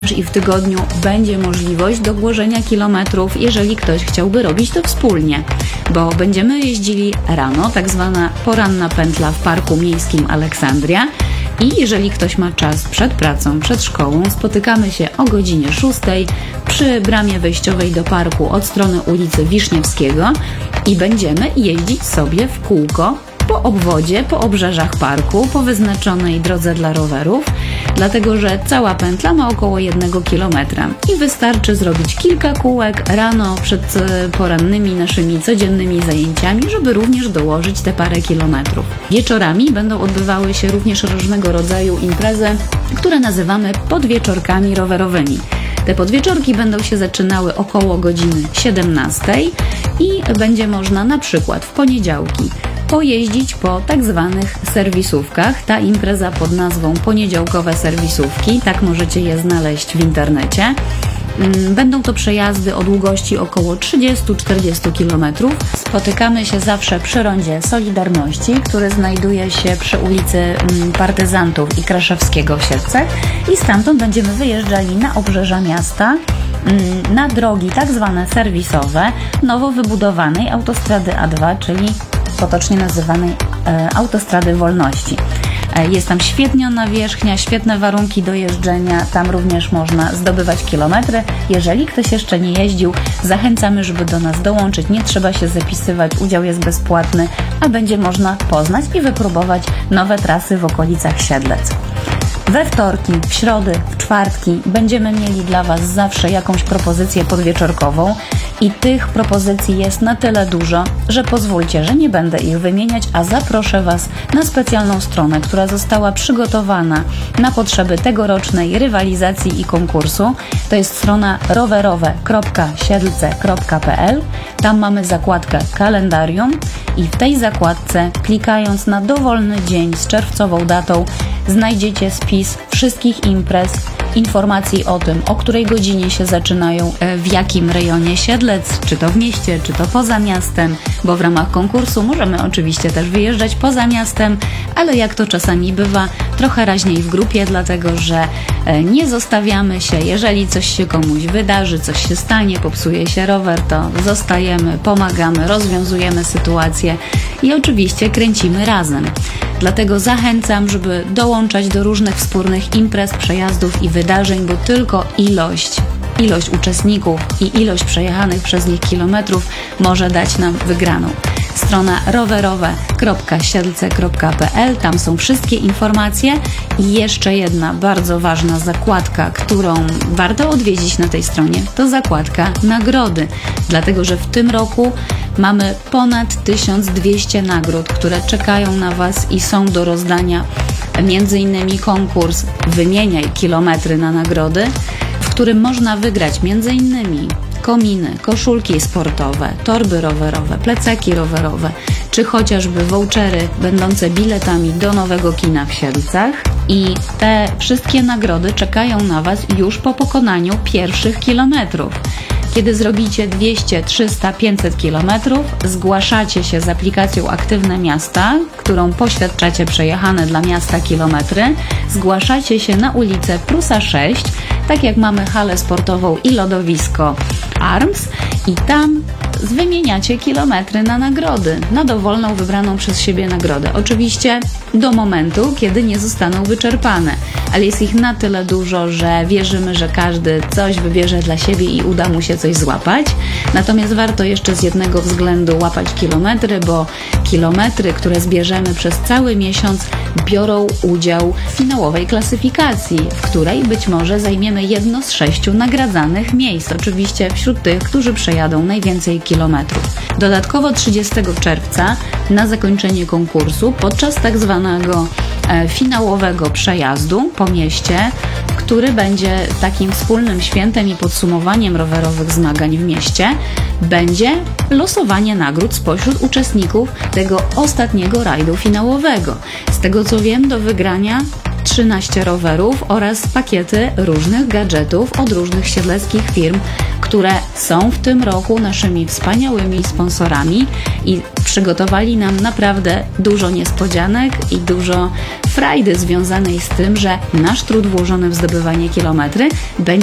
i w tygodniu będzie możliwość dołożenia kilometrów, jeżeli ktoś chciałby robić to wspólnie, bo będziemy jeździli rano, tak zwana poranna pętla w Parku Miejskim Aleksandria, i jeżeli ktoś ma czas przed pracą, przed szkołą, spotykamy się o godzinie 6 przy bramie wejściowej do parku od strony ulicy Wiszniewskiego i będziemy jeździć sobie w kółko po obwodzie, po obrzeżach parku, po wyznaczonej drodze dla rowerów, dlatego że cała pętla ma około 1 kilometra i wystarczy zrobić kilka kółek rano przed porannymi naszymi codziennymi zajęciami, żeby również dołożyć te parę kilometrów. Wieczorami będą odbywały się również różnego rodzaju imprezy, które nazywamy podwieczorkami rowerowymi. Te podwieczorki będą się zaczynały około godziny 17 i będzie można na przykład w poniedziałki pojeździć po tak zwanych serwisówkach. Ta impreza pod nazwą Poniedziałkowe Serwisówki, tak możecie je znaleźć w internecie. Będą to przejazdy o długości około 30-40 km. Spotykamy się zawsze przy rondzie Solidarności, który znajduje się przy ulicy Partyzantów i Kraszewskiego w Siedlcach, i stamtąd będziemy wyjeżdżali na obrzeża miasta, na drogi tak zwane serwisowe nowo wybudowanej autostrady A2, czyli potocznie nazywanej Autostrady Wolności. Jest tam świetnie nawierzchnia, świetne warunki do jeżdżenia, tam również można zdobywać kilometry. Jeżeli ktoś jeszcze nie jeździł, zachęcamy, żeby do nas dołączyć, nie trzeba się zapisywać, udział jest bezpłatny, a będzie można poznać i wypróbować nowe trasy w okolicach Siedlec. We wtorki, w środy, w czwartki będziemy mieli dla Was zawsze jakąś propozycję podwieczorkową i tych propozycji jest na tyle dużo, że pozwólcie, że nie będę ich wymieniać, a zaproszę Was na specjalną stronę, która została przygotowana na potrzeby tegorocznej rywalizacji i konkursu. To jest strona rowerowe.siedlce.pl. Tam mamy zakładkę kalendarium i w tej zakładce, klikając na dowolny dzień z czerwcową datą, znajdziecie spis wszystkich imprez, informacji o tym, o której godzinie się zaczynają, w jakim rejonie Siedlec, czy to w mieście, czy to poza miastem, bo w ramach konkursu możemy oczywiście też wyjeżdżać poza miastem, ale jak to czasami bywa, trochę raźniej w grupie, dlatego że nie zostawiamy się. Jeżeli coś się komuś wydarzy, coś się stanie, popsuje się rower, to zostajemy, pomagamy, rozwiązujemy sytuację i oczywiście kręcimy razem. Dlatego zachęcam, żeby dołączać do różnych wspólnych imprez, przejazdów i wydarzeń, bo tylko ilość uczestników i ilość przejechanych przez nich kilometrów może dać nam wygraną. Strona rowerowe.siedlce.pl, tam są wszystkie informacje i jeszcze jedna bardzo ważna zakładka, którą warto odwiedzić na tej stronie, to zakładka nagrody, dlatego że w tym roku mamy ponad 1200 nagród, które czekają na Was i są do rozdania, między innymi konkurs Wymieniaj kilometry na nagrody, w którym można wygrać między innymi kominy, koszulki sportowe, torby rowerowe, plecaki rowerowe, czy chociażby vouchery będące biletami do nowego kina w Siedlcach. I te wszystkie nagrody czekają na Was już po pokonaniu pierwszych kilometrów. Kiedy zrobicie 200, 300, 500 kilometrów, zgłaszacie się z aplikacją Aktywne Miasta, którą poświadczacie przejechane dla miasta kilometry, zgłaszacie się na ulicę Prusa 6, tak jak mamy halę sportową i lodowisko Arms, i tam wymieniacie kilometry na nagrody, na dowolną wybraną przez siebie nagrodę. Oczywiście do momentu, kiedy nie zostaną wyczerpane, ale jest ich na tyle dużo, że wierzymy, że każdy coś wybierze dla siebie i uda mu się coś złapać. Natomiast warto jeszcze z jednego względu łapać kilometry, bo kilometry, które zbierzemy przez cały miesiąc, biorą udział w finałowej klasyfikacji, w której być może zajmiemy jedno z 6 nagradzanych miejsc. Oczywiście wśród tych, którzy przejadą najwięcej kilometrów. Dodatkowo 30 czerwca na zakończenie konkursu, podczas tak zwanego finałowego przejazdu po mieście, który będzie takim wspólnym świętem i podsumowaniem rowerowych zmagań w mieście, będzie losowanie nagród spośród uczestników tego ostatniego rajdu finałowego. Z tego co wiem, do wygrania 13 rowerów oraz pakiety różnych gadżetów od różnych siedleckich firm, które są w tym roku naszymi wspaniałymi sponsorami i przygotowali nam naprawdę dużo niespodzianek i dużo frajdy związanej z tym, że nasz trud włożony w zdobywanie kilometry będzie